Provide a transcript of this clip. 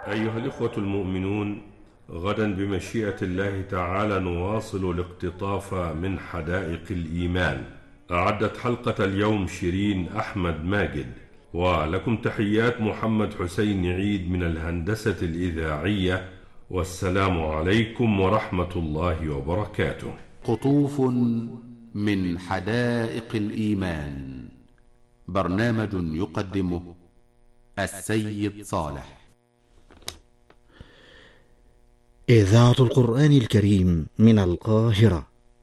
أيها الإخوة المؤمنون، غدا بمشيئة الله تعالى نواصل الاقتطاف من حدائق الإيمان. أعدت حلقة اليوم شيرين أحمد ماجد، ولكم تحيات محمد حسين عيد من الهندسة الإذاعية، والسلام عليكم ورحمة الله وبركاته. قطوف من حدائق الإيمان، برنامج يقدمه السيد صالح. إذاعة القرآن الكريم من القاهرة.